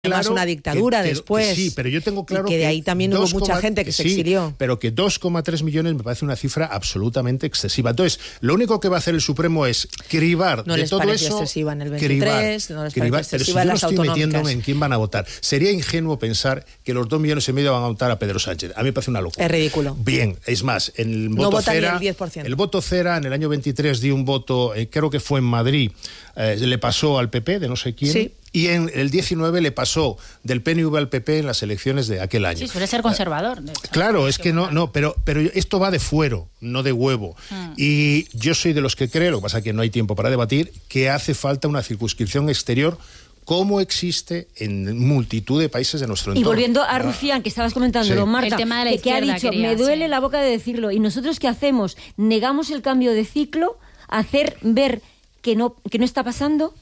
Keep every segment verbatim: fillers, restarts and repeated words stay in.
Además claro una dictadura que, que, después. Que sí, pero yo tengo claro y que de ahí que también hubo mucha gente que sí, se exilió. Pero que dos coma tres millones me parece una cifra absolutamente excesiva. Entonces, lo único que va a hacer el Supremo es cribar no de les todo pareció eso. excesiva en el veintitrés, cribar, no les cribar, pareció pero si excesiva yo en no las estoy autonómicas. metiéndome en quién van a votar. Sería ingenuo pensar que los dos millones y medio van a votar a Pedro Sánchez. A mí me parece una locura. Es ridículo. Bien, es más, en el no voto vota cera, ni el diez por ciento. El voto cera en el año veintitrés dio un voto, eh, creo que fue en Madrid, eh, le pasó al P P, de no sé quién. Sí. Y en el diecinueve le pasó del P N V al P P en las elecciones de aquel año. Sí, suele ser conservador. Uh, claro, es que no, no, pero, pero esto va de fuero, no de huevo. Mm. Y yo soy de los que creo, lo que pasa es que no hay tiempo para debatir, que hace falta una circunscripción exterior como existe en multitud de países de nuestro entorno. Y volviendo a Rufián, que estabas comentando, sí. Marta, el tema de la que, izquierda, que ha dicho, quería, me duele sí. la boca de decirlo, ¿y nosotros qué hacemos? ¿Negamos el cambio de ciclo? ¿Hacer ver que no, que no está pasando?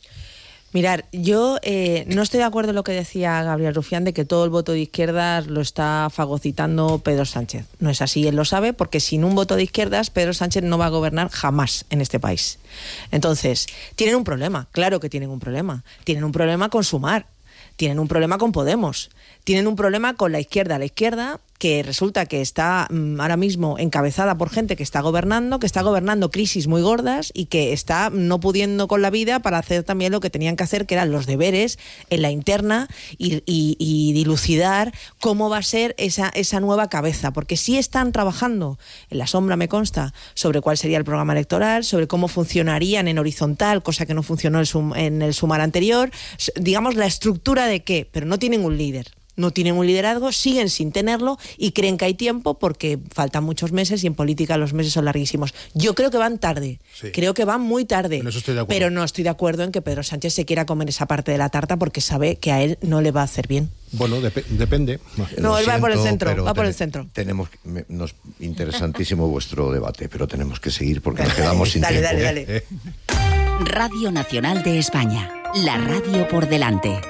Mirar, yo eh, no estoy de acuerdo en lo que decía Gabriel Rufián de que todo el voto de izquierdas lo está fagocitando Pedro Sánchez. No es así, él lo sabe, porque sin un voto de izquierdas Pedro Sánchez no va a gobernar jamás en este país. Entonces, tienen un problema, claro que tienen un problema. Tienen un problema con Sumar, tienen un problema con Podemos, tienen un problema con la izquierda. La izquierda que resulta que está mmm, ahora mismo encabezada por gente que está gobernando, que está gobernando crisis muy gordas y que está no pudiendo con la vida para hacer también lo que tenían que hacer, que eran los deberes en la interna y, y, y dilucidar cómo va a ser esa, esa nueva cabeza, porque sí están trabajando en la sombra, me consta, sobre cuál sería el programa electoral, sobre cómo funcionarían en horizontal, cosa que no funcionó en el Sumar anterior, digamos la estructura de qué, pero no tienen un líder. No tienen un liderazgo, siguen sin tenerlo y creen que hay tiempo porque faltan muchos meses y en política los meses son larguísimos. Yo creo que van tarde, sí. creo que van muy tarde, en eso estoy de acuerdo. Pero no estoy de acuerdo en que Pedro Sánchez se quiera comer esa parte de la tarta porque sabe que a él no le va a hacer bien. Bueno, dep- depende. No, él siento, va por el centro, va ten- por el centro. Tenemos, me, nos, interesantísimo vuestro debate, pero tenemos que seguir porque nos quedamos sin dale, tiempo. Dale, dale, dale. Radio Nacional de España, la radio por delante.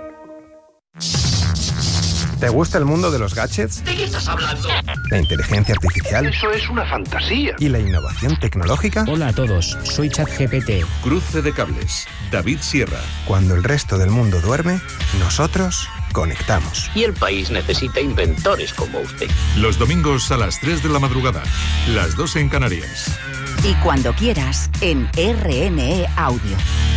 ¿Te gusta el mundo de los gadgets? ¿De qué estás hablando? ¿La inteligencia artificial? Eso es una fantasía. ¿Y la innovación tecnológica? Hola a todos, soy ChatGPT. Cruce de cables, David Sierra. Cuando el resto del mundo duerme, nosotros conectamos. Y el país necesita inventores como usted. Los domingos a las tres de la madrugada, las dos en Canarias. Y cuando quieras, en R N E Audio.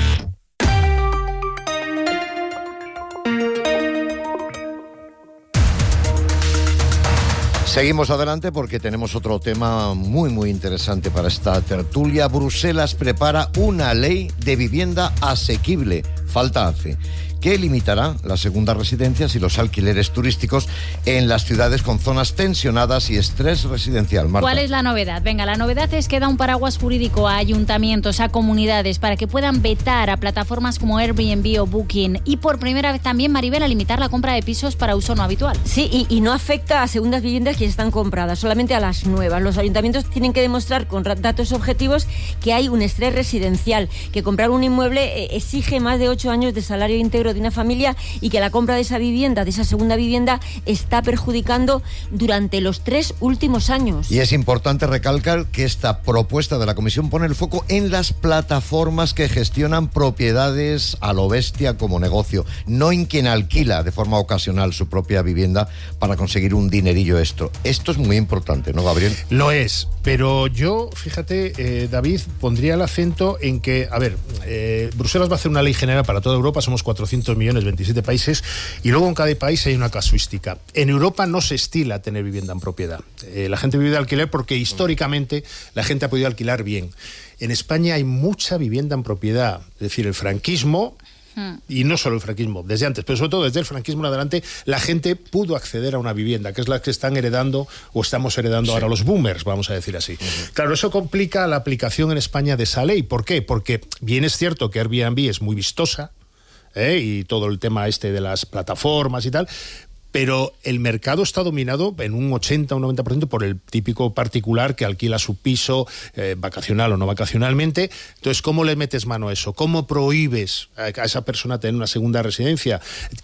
Seguimos adelante porque tenemos otro tema muy muy interesante para esta tertulia. Bruselas prepara una ley de vivienda asequible. Falta hace. Que limitará las segundas residencias y los alquileres turísticos en las ciudades con zonas tensionadas y estrés residencial. Marta. ¿Cuál es la novedad? Venga, la novedad es que da un paraguas jurídico a ayuntamientos, a comunidades, para que puedan vetar a plataformas como Airbnb o Booking. Y por primera vez también, Maribel, a limitar la compra de pisos para uso no habitual. Sí, y, y no afecta a segundas viviendas que están compradas, solamente a las nuevas. Los ayuntamientos tienen que demostrar con datos objetivos que hay un estrés residencial, que comprar un inmueble eh, exige más de ocho años de salario íntegro de una familia y que la compra de esa vivienda, de esa segunda vivienda, está perjudicando durante los tres últimos años. Y es importante recalcar que esta propuesta de la Comisión pone el foco en las plataformas que gestionan propiedades a lo bestia como negocio, no en quien alquila de forma ocasional su propia vivienda para conseguir un dinerillo extra. Esto es muy importante, ¿no, Gabriel? Lo es, pero yo, fíjate, eh, David, pondría el acento en que, a ver, eh, Bruselas va a hacer una ley general para toda Europa, somos cuatrocientos millones, veintisiete países, y luego en cada país hay una casuística. En Europa no se estila tener vivienda en propiedad. Eh, la gente vive de alquiler porque históricamente la gente ha podido alquilar bien. En España hay mucha vivienda en propiedad, es decir, el franquismo, y no solo el franquismo, desde antes, pero sobre todo desde el franquismo en adelante, la gente pudo acceder a una vivienda, que es la que están heredando o estamos heredando sí. ahora los boomers, vamos a decir así. Uh-huh. Claro, eso complica la aplicación en España de esa ley. ¿Por qué? Porque bien es cierto que Airbnb es muy vistosa, ¿eh? y todo el tema este de las plataformas y tal, pero el mercado está dominado en un ochenta o un noventa por ciento por el típico particular que alquila su piso eh, vacacional o no vacacionalmente. Entonces, ¿cómo le metes mano a eso? ¿Cómo prohíbes a esa persona tener una segunda residencia?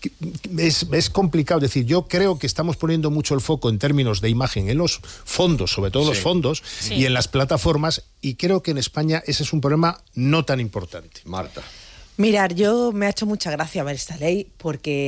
Es, es complicado. Es decir, yo creo que estamos poniendo mucho el foco en términos de imagen en los fondos, sobre todo sí. los fondos, sí. y en las plataformas, y creo que en España ese es un problema no tan importante. Marta. Mirar, yo me ha hecho mucha gracia ver esta ley porque